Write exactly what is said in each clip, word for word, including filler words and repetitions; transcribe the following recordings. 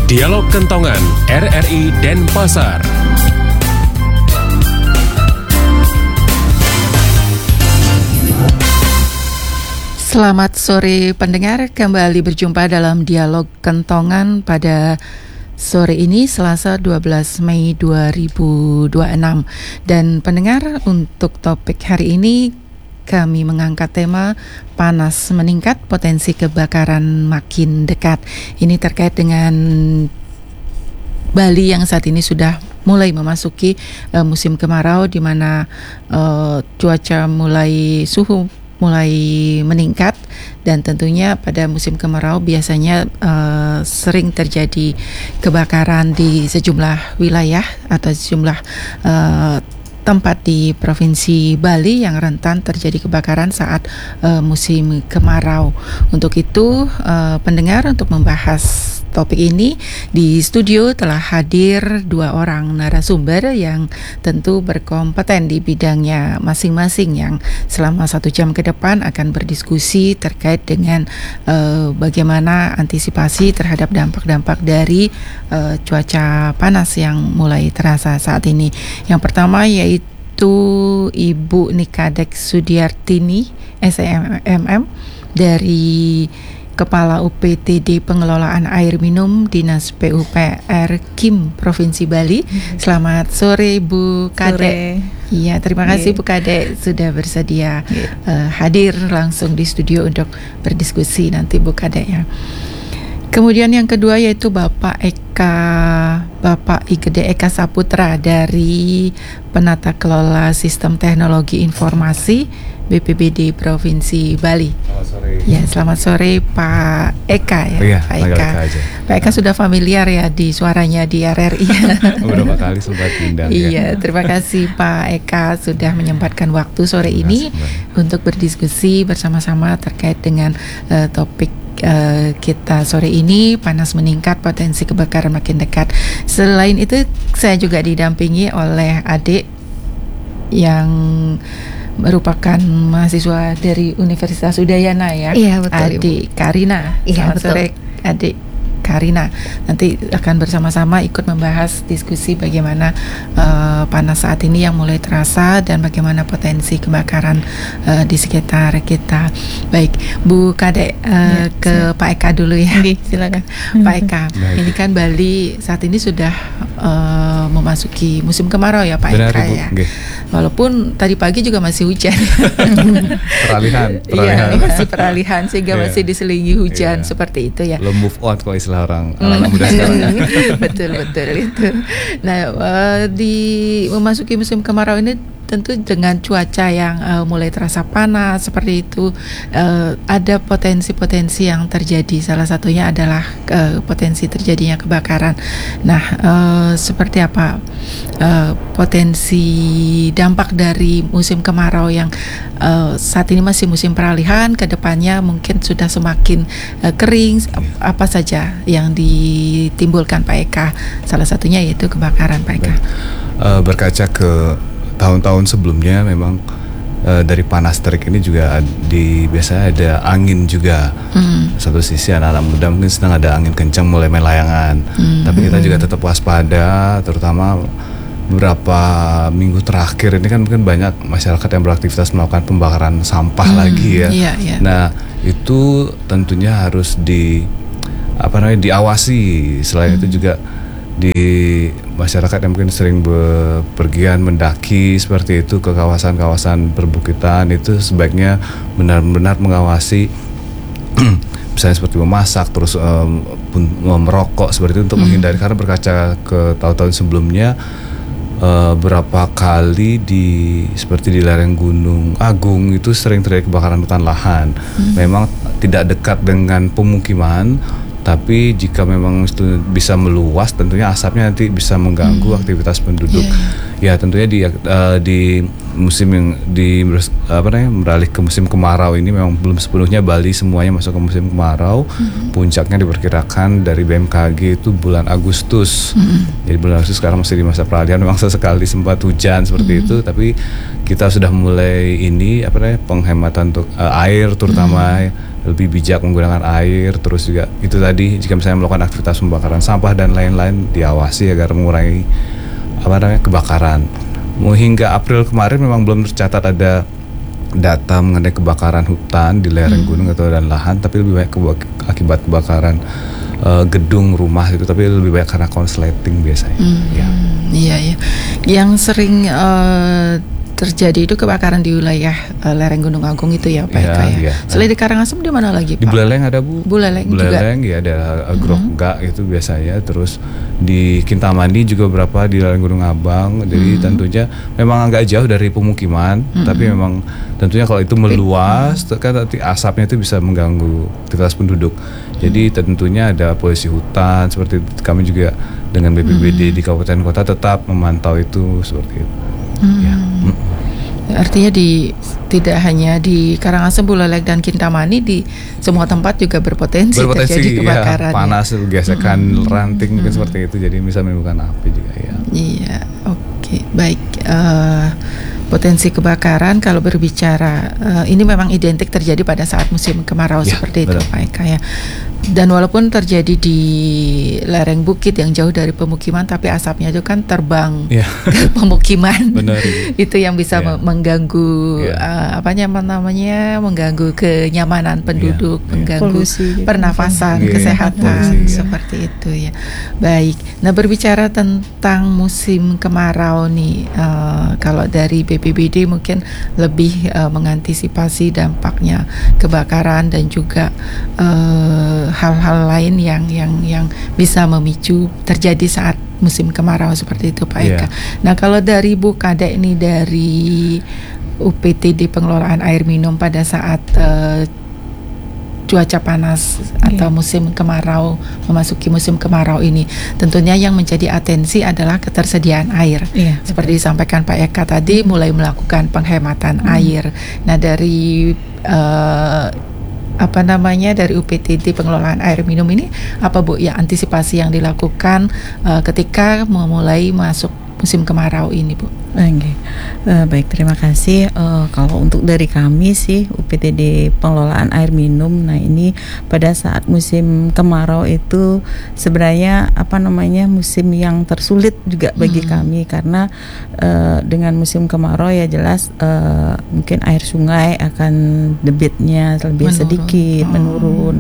Dialog Kentongan R R I Denpasar. Selamat sore pendengar, kembali berjumpa dalam Dialog Kentongan pada sore ini Selasa dua belas Mei dua ribu dua puluh enam. Dan pendengar, untuk topik hari ini kami mengangkat tema panas meningkat, potensi kebakaran makin dekat. Ini terkait dengan Bali yang saat ini sudah mulai memasuki uh, musim kemarau, di mana uh, cuaca mulai suhu mulai meningkat, dan tentunya pada musim kemarau biasanya uh, sering terjadi kebakaran di sejumlah wilayah atau sejumlah uh, tempat di Provinsi Bali yang rentan terjadi kebakaran saat uh, musim kemarau. Untuk itu, uh, pendengar, untuk membahas topik ini di studio telah hadir dua orang narasumber yang tentu berkompeten di bidangnya masing-masing, yang selama satu jam ke depan akan berdiskusi terkait dengan uh, bagaimana antisipasi terhadap dampak-dampak dari uh, cuaca panas yang mulai terasa saat ini. Yang pertama yaitu Ibu Nikadek Sudiartini, S M M, dari Kepala U P T D Pengelolaan Air Minum Dinas P U P R Kim Provinsi Bali. Selamat sore Bu Kadek. Iya, terima kasih Bu Kadek sudah bersedia uh, hadir langsung di studio untuk berdiskusi nanti Bu Kadek ya. Kemudian yang kedua yaitu Bapak Eka, Bapak Igede Eka Saputra dari Penata Kelola Sistem Teknologi Informasi B P B D Provinsi Bali. Selamat sore. Ya, selamat sore Pak Eka ya. Iya, Pak Eka. Eka aja. Pak Eka sudah familiar ya di suaranya di R R I. Beberapa kali sempat diundang. Iya, ya. terima kasih Pak Eka sudah menyempatkan waktu sore ini untuk berdiskusi bersama-sama terkait dengan uh, topik Uh, kita sore ini, panas meningkat, potensi kebakaran makin dekat. Selain itu, saya juga didampingi oleh adik yang merupakan mahasiswa dari Universitas Udayana ya. Iya, betul, adik Ibu. Karina. Iya, Selamat betul. sore adik Karina. Nanti akan bersama-sama ikut membahas diskusi bagaimana uh, panas saat ini yang mulai terasa dan bagaimana potensi kebakaran uh, di sekitar kita. Baik, Bu Kadek, uh, ya, ke silakan. Pak Eka dulu ya. Oke, silakan. Pak Eka, Baik. ini kan Bali saat ini sudah uh, memasuki musim kemarau ya Pak Benar, Eka Ibu. ya. Oke. Walaupun tadi pagi juga masih hujan. Peralihan, Iya, peralihan. masih peralihan sehingga Iya. masih diselingi hujan Iya. seperti itu ya. Belum move on kalau istilah orang anak muda sekarang. betul betul itu. Nah, uh, di memasuki musim kemarau ini tentu dengan cuaca yang uh, mulai terasa panas seperti itu, uh, ada potensi-potensi yang terjadi. Salah satunya adalah uh, potensi terjadinya kebakaran. Nah, uh, seperti apa uh, potensi dampak dari musim kemarau yang uh, saat ini masih musim peralihan, ke depannya mungkin sudah semakin uh, kering, apa saja yang ditimbulkan Pak Eka? Salah satunya yaitu kebakaran Pak Eka. Uh, berkaca ke tahun-tahun sebelumnya, memang uh, dari panas terik ini juga di biasanya ada angin juga. Hmm. Satu sisi anak-anak muda mungkin sedang ada angin kencang mulai main layangan. Hmm. Tapi kita juga tetap waspada, terutama beberapa minggu terakhir ini kan mungkin banyak masyarakat yang beraktivitas melakukan pembakaran sampah hmm, lagi ya. Iya, iya. Nah, itu tentunya harus di apa namanya diawasi. Selain hmm. itu juga di masyarakat yang mungkin sering bepergian mendaki seperti itu ke kawasan-kawasan perbukitan, itu sebaiknya benar-benar mengawasi misalnya seperti memasak, terus um, merokok seperti itu untuk hmm. menghindari, karena berkaca ke tahun-tahun sebelumnya uh, berapa kali di seperti di lereng Gunung Agung itu sering terjadi kebakaran hutan lahan. Hmm. Memang tidak dekat dengan pemukiman, tapi jika memang itu bisa meluas, tentunya asapnya nanti bisa mengganggu hmm. aktivitas penduduk. Yeah. Ya, tentunya di uh, di musim yang di apa namanya beralih ke musim kemarau ini memang belum sepenuhnya Bali semuanya masuk ke musim kemarau. Mm-hmm. Puncaknya diperkirakan dari B M K G itu bulan Agustus. Mm-hmm. Jadi bulan Agustus sekarang masih di masa peralihan. Memang sesekali sempat hujan seperti mm-hmm. itu, tapi kita sudah mulai ini apa namanya penghematan untuk uh, air terutama. Mm-hmm. lebih bijak menggunakan air. Terus juga itu tadi jika misalnya melakukan aktivitas pembakaran sampah dan lain-lain diawasi agar mengurangi apa namanya kebakaran. Hingga April kemarin memang belum tercatat ada data mengenai kebakaran hutan di lereng hmm. gunung atau dan lahan, tapi lebih banyak keba- akibat kebakaran uh, gedung rumah itu, tapi lebih banyak karena konsleting biasanya. Hmm. Ya. Iya ya. Yang sering uh, terjadi itu kebakaran di wilayah uh, lereng Gunung Agung itu ya Pak Eka ya. Ya. Selain di Karangasem di mana lagi Pak? Di Buleleng ada Bu. Buleleng, Buleleng juga. Ya ada uh, Grogga hmm. itu biasanya. Terus di Kintamani juga berapa di lereng Gunung Abang. Jadi hmm. tentunya memang agak jauh dari pemukiman, hmm. tapi memang tentunya kalau itu meluas hmm. kan nanti asapnya itu bisa mengganggu aktivitas penduduk. Jadi hmm. tentunya ada polisi hutan seperti itu. Kami juga dengan B P B D hmm. di kabupaten kota tetap memantau itu seperti itu. Hmm. Ya. Hmm. Artinya di tidak hanya di Karangasem, Buleleng dan Kintamani, di semua tempat juga berpotensi, berpotensi terjadi kebakaran. Ya, panas, gesekan hmm. ranting mungkin hmm. seperti itu, jadi bisa menimbulkan api juga ya. Iya, oke, okay. Baik. Uh, Potensi kebakaran kalau berbicara uh, ini memang identik terjadi pada saat musim kemarau ya, seperti itu betul. Pak Eka ya. Dan walaupun terjadi di lereng bukit yang jauh dari pemukiman, tapi asapnya itu kan terbang ya. ke pemukiman. Benar. Itu yang bisa ya. mengganggu ya. uh, apa namanya, mengganggu kenyamanan penduduk, ya. mengganggu polusi, pernafasan, ya. kesehatan ya. seperti itu ya. Baik. Nah, berbicara tentang musim kemarau nih, uh, kalau dari B P B D mungkin lebih uh, mengantisipasi dampaknya kebakaran dan juga uh, hal-hal lain yang yang yang bisa memicu terjadi saat musim kemarau seperti itu Pak Eka. Yeah. Nah, kalau dari Bu Kadek ini dari U P T D Pengelolaan Air Minum pada saat uh, cuaca panas okay. atau musim kemarau, memasuki musim kemarau ini, tentunya yang menjadi atensi adalah ketersediaan air. Yeah, Seperti betul. disampaikan Pak Eka tadi, mulai melakukan penghematan hmm. air. Nah, dari uh, apa namanya dari U P T D Pengelolaan Air Minum ini apa Bu ya antisipasi yang dilakukan uh, ketika memulai masuk musim kemarau ini Bu? Oke, uh, baik terima kasih. Uh, kalau untuk dari kami sih U P T D Pengelolaan Air Minum, nah ini pada saat musim kemarau itu sebenarnya apa namanya musim yang tersulit juga bagi hmm. kami karena uh, dengan musim kemarau ya jelas uh, mungkin air sungai akan debitnya lebih menurun. sedikit oh. menurun,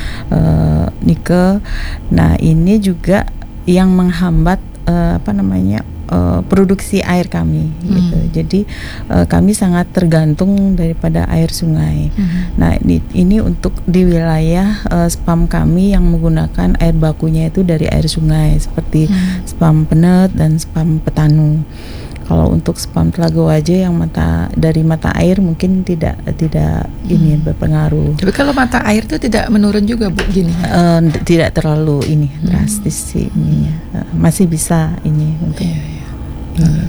uh, Nike. Nah ini juga yang menghambat uh, apa namanya Uh, produksi air kami hmm. gitu. Jadi uh, kami sangat tergantung daripada air sungai. Hmm. Nah ini, ini untuk di wilayah uh, spam kami yang menggunakan air bakunya itu dari air sungai seperti hmm. spam Penet dan spam Petanu. Kalau untuk spam Telaga Waje yang mata dari mata air mungkin tidak tidak hmm. ini berpengaruh. Tapi kalau mata air itu tidak menurun juga Bu gini? Uh, tidak terlalu ini hmm. drastis sih ini uh, masih bisa ini untuk yeah, yeah. ini uh.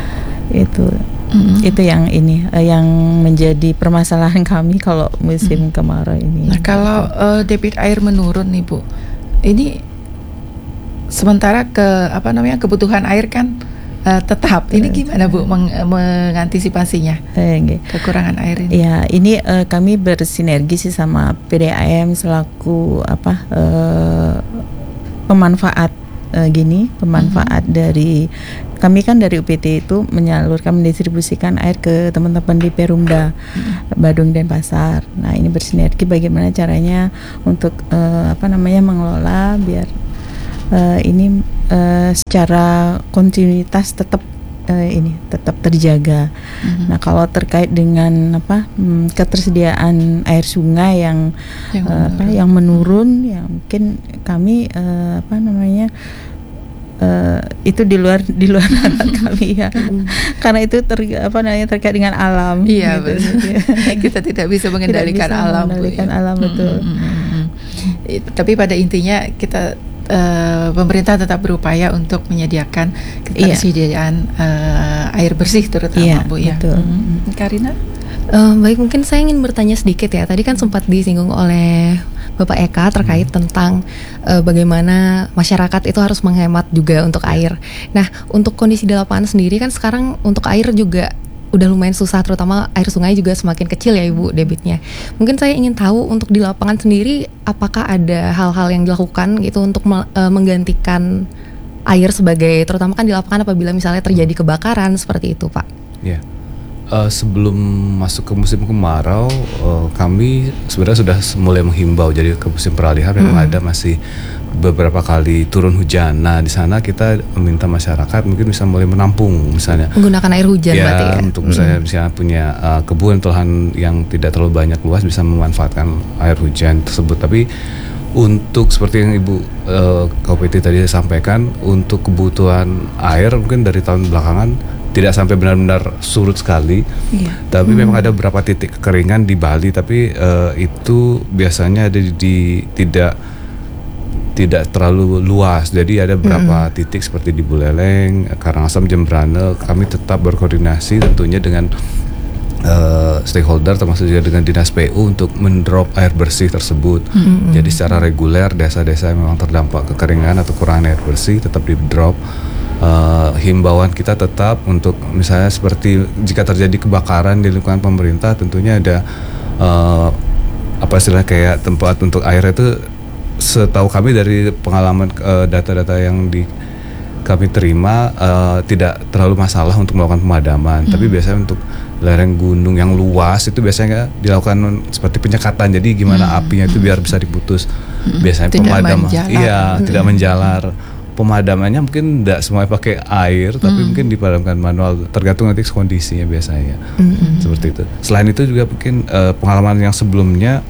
itu hmm. itu yang ini uh, yang menjadi permasalahan kami kalau musim hmm. kemarau ini. Nah kalau uh, debit air menurun nih Bu, ini sementara ke apa namanya kebutuhan air kan Uh, tetap, ini gimana Bu meng- mengantisipasinya eh, okay. kekurangan air ini? Ya, ini uh, kami bersinergi sih sama P D A M selaku apa uh, pemanfaat uh, gini, pemanfaat mm-hmm. dari kami kan dari U P T itu menyalurkan mendistribusikan air ke teman-teman di Perumda mm-hmm. Badung dan Pasar. Nah ini bersinergi bagaimana caranya untuk uh, apa namanya mengelola biar Uh, ini uh, secara kontinuitas tetap uh, ini tetap terjaga. Mm-hmm. Nah kalau terkait dengan apa hmm, ketersediaan air sungai yang yang, uh, apa, yang menurun, ya mungkin kami uh, apa namanya uh, itu di luar di luar nalar kami ya, mm. karena itu ter, apa namanya terkait dengan alam. Iya gitu. Kita tidak bisa mengendalikan tidak bisa alam. Mengendalikan ya. alam betul. Mm-hmm. Tapi pada intinya kita Uh, pemerintah tetap berupaya untuk menyediakan ketersediaan yeah. uh, air bersih terutama yeah, Bu ya. Betul. Hmm. Karina? Uh, baik, mungkin saya ingin bertanya sedikit ya. Tadi kan sempat disinggung oleh Bapak Eka terkait hmm. tentang uh, bagaimana masyarakat itu harus menghemat juga untuk air. Nah, untuk kondisi di lapangan sendiri kan sekarang untuk air juga udah lumayan susah, terutama air sungai juga semakin kecil ya Ibu debitnya. Mungkin saya ingin tahu untuk di lapangan sendiri apakah ada hal-hal yang dilakukan gitu untuk me- uh, menggantikan air sebagai, terutama kan di lapangan apabila misalnya terjadi kebakaran seperti itu Pak. Ya, uh, sebelum masuk ke musim kemarau, uh, kami sebenarnya sudah mulai menghimbau. Jadi ke musim peralihan memang Hmm. ada masih beberapa kali turun hujan. Nah di sana kita meminta masyarakat mungkin bisa mulai menampung, misalnya Menggunakan air hujan ya, berarti ya. untuk misalnya misalnya punya uh, kebun atau lahan yang tidak terlalu banyak luas, bisa memanfaatkan air hujan tersebut. Tapi untuk seperti yang Ibu uh, K P T tadi sampaikan, untuk kebutuhan air mungkin dari tahun belakangan tidak sampai benar-benar surut sekali. Iya. Tapi memang ada beberapa titik kekeringan di Bali, tapi uh, itu biasanya ada di, di tidak tidak terlalu luas. Jadi ada beberapa mm-hmm. titik seperti di Buleleng, Karangasem, Jembrane. Kami tetap berkoordinasi tentunya dengan uh, stakeholder, termasuk juga dengan Dinas P U untuk mendrop air bersih tersebut. Mm-hmm. Jadi secara reguler desa-desa yang memang terdampak kekeringan atau kurang air bersih tetap di drop. Uh, himbauan kita tetap untuk misalnya seperti jika terjadi kebakaran di lingkungan pemerintah, tentunya ada uh, apa istilahnya kayak tempat untuk air itu. Setahu kami dari pengalaman uh, data-data yang di kami terima uh, tidak terlalu masalah untuk melakukan pemadaman. Hmm. Tapi biasanya untuk lereng gunung yang luas itu biasanya dilakukan seperti penyekatan. Jadi gimana hmm. apinya itu biar bisa diputus. Hmm. Biasanya tidak pemadaman, menjalar. iya hmm. tidak menjalar. Pemadamannya mungkin tidak semuanya pakai air, tapi hmm. mungkin dipadamkan manual. Tergantung nanti kondisinya biasanya. Hmm. Seperti itu. Selain itu juga mungkin uh, pengalaman yang sebelumnya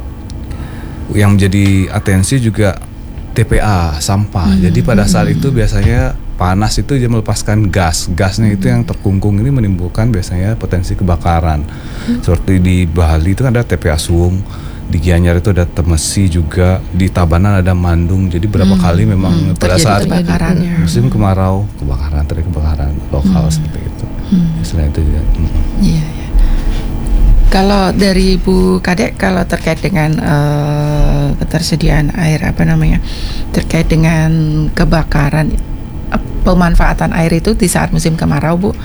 yang menjadi atensi juga T P A sampah. Hmm. Jadi pada saat itu biasanya panas itu dia melepaskan gas. Gasnya hmm. itu yang terkungkung ini menimbulkan biasanya potensi kebakaran. Hmm. Seperti di Bali itu kan ada T P A Suwung, di Gianyar itu ada Temesi juga, di Tabanan ada Mandung. Jadi berapa hmm. kali memang hmm. pada saat kebakaran, ya. musim kemarau kebakaran, terjadi kebakaran lokal hmm. seperti itu. Hmm. Selain itu juga. Hmm. Iya. Yeah. Kalau dari Bu Kadek, kalau terkait dengan uh, ketersediaan air, apa namanya, terkait dengan kebakaran, pemanfaatan air itu di saat musim kemarau, Bu,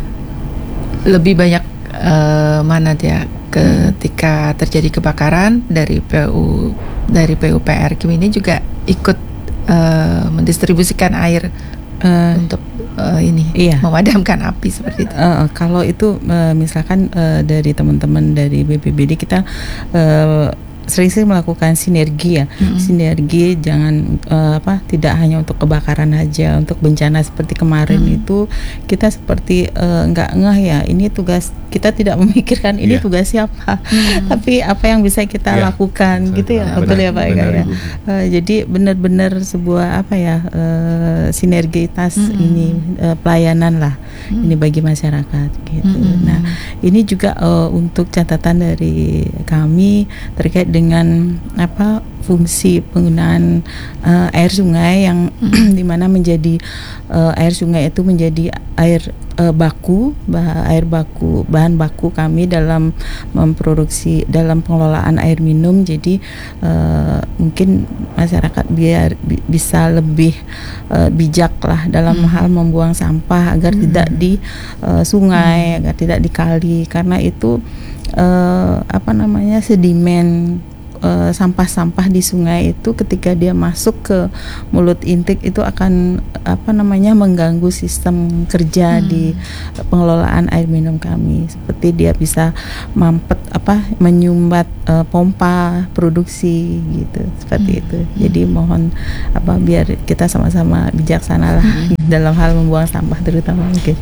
lebih banyak uh, mana dia ketika terjadi kebakaran dari P U dari P U P R Kim ini juga ikut uh, mendistribusikan air uh, untuk Uh, ini iya. memadamkan api seperti itu. Uh, kalau itu uh, misalkan uh, dari teman-teman dari B P B D kita uh, sering-sering melakukan sinergi ya, mm-hmm. sinergi jangan uh, apa tidak hanya untuk kebakaran aja, untuk bencana seperti kemarin mm-hmm. itu kita seperti uh, nggak ngeh ya, ini tugas kita, tidak memikirkan ini yeah. tugas siapa, mm-hmm. tapi apa yang bisa kita yeah. lakukan so, gitu ya, betul ya Pak Eka ya. Uh, jadi benar-benar sebuah apa ya uh, sinergitas mm-hmm. ini uh, pelayanan lah mm-hmm. ini bagi masyarakat gitu. Mm-hmm. Nah ini juga uh, untuk catatan dari kami terkait dengan apa fungsi penggunaan uh, air sungai yang mm. dimana menjadi uh, air sungai itu menjadi air uh, baku bah, air baku bahan baku kami dalam memproduksi dalam pengelolaan air minum. Jadi uh, mungkin masyarakat biar bi- bisa lebih uh, bijak lah dalam mm. hal membuang sampah agar mm. tidak di uh, sungai mm. agar tidak di kali, karena itu uh, apa namanya sedimen Uh, sampah-sampah di sungai itu ketika dia masuk ke mulut intake itu akan apa namanya mengganggu sistem kerja hmm. di pengelolaan air minum kami, seperti dia bisa mampet apa menyumbat uh, pompa produksi gitu seperti hmm. itu. Jadi mohon apa biar kita sama-sama bijaksana lah hmm. dalam hal membuang sampah terutama mungkin.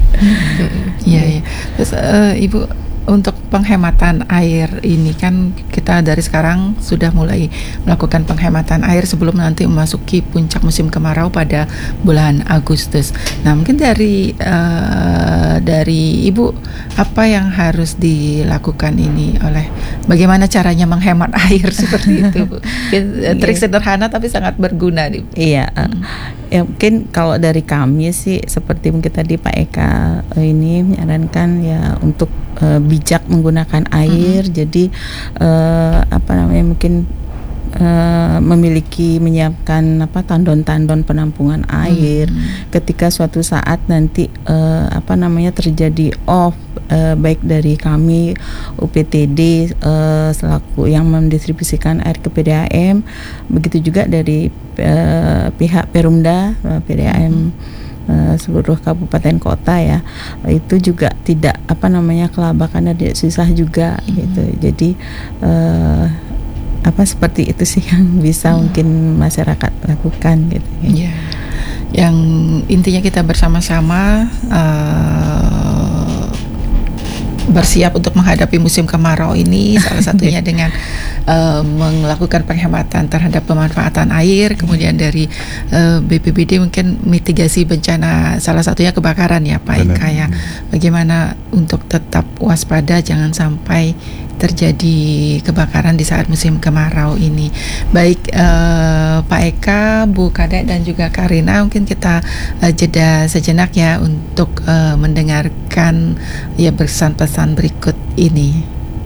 Iya hmm. ya. Terus uh, Ibu, untuk penghematan air ini kan kita dari sekarang sudah mulai melakukan penghematan air sebelum nanti memasuki puncak musim kemarau pada bulan Agustus. Nah mungkin dari uh, dari Ibu apa yang harus dilakukan ini oleh bagaimana caranya menghemat air seperti itu, Bu? Trik sederhana tapi sangat berguna nih. Iya. Hmm. Ya mungkin kalau dari kami sih seperti mungkin tadi Pak Eka ini menyarankan ya untuk uh, bijak menggunakan air. Mm-hmm. Jadi uh, apa namanya mungkin uh, memiliki menyiapkan apa tandon-tandon penampungan air hmm. ketika suatu saat nanti uh, apa namanya terjadi off uh, baik dari kami U P T D uh, selaku yang mendistribusikan air ke P D A M, begitu juga dari uh, pihak Perumda uh, P D A M hmm. seluruh kabupaten kota ya, itu juga tidak apa namanya kelabakan dan tidak susah juga hmm. gitu. Jadi uh, apa seperti itu sih yang bisa hmm. mungkin masyarakat lakukan gitu. Ya, yang intinya kita bersama-sama uh, bersiap untuk menghadapi musim kemarau ini, salah satunya dengan uh, melakukan penghematan terhadap pemanfaatan air, kemudian dari uh, B P B D mungkin mitigasi bencana, salah satunya kebakaran ya Pak Eka ya. Bagaimana untuk tetap waspada jangan sampai terjadi kebakaran di saat musim kemarau ini. Baik uh, Pak Eka, Bu Kadek dan juga Karina, mungkin kita uh, jeda sejenak ya untuk uh, mendengarkan ya pesan-pesan berikut ini.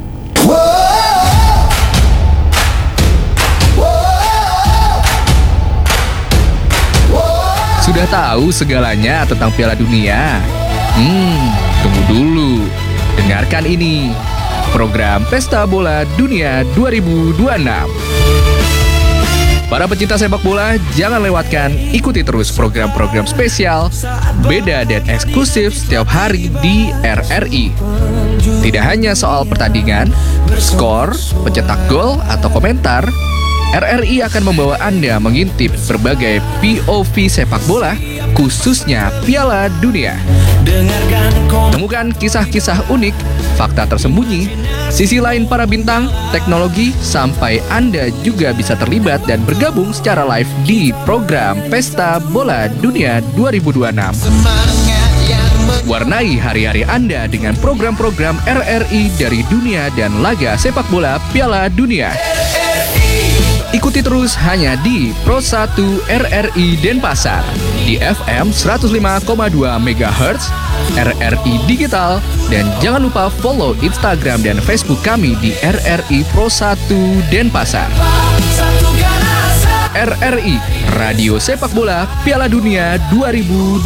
Sudah tahu segalanya tentang Piala Dunia? Hmm, tunggu dulu. Dengarkan ini. Program Pesta Bola Dunia dua ribu dua puluh enam. Para pecinta sepak bola, jangan lewatkan, ikuti terus program-program spesial, beda dan eksklusif setiap hari di R R I. Tidak hanya soal pertandingan, skor, pencetak gol, atau komentar, R R I akan membawa Anda mengintip berbagai P O V sepak bola, khususnya Piala Dunia. Temukan kisah-kisah unik, fakta tersembunyi, sisi lain para bintang, teknologi, sampai Anda juga bisa terlibat dan bergabung secara live di program Pesta Bola Dunia dua ribu dua puluh enam. Warnai hari-hari Anda dengan program-program R R I dari dunia dan laga sepak bola Piala Dunia. Ikuti terus hanya di Pro satu R R I Denpasar di F M seratus lima koma dua megahertz, R R I Digital, dan jangan lupa follow Instagram dan Facebook kami di R R I Pro satu Denpasar. R R I, Radio Sepak Bola Piala Dunia dua ribu dua puluh enam.